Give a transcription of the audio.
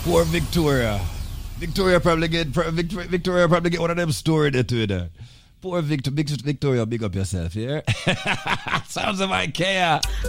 Poor Victoria. Victoria probably get one of them story there too. There. Poor Victoria, big up yourself, yeah? Sounds of IKEA.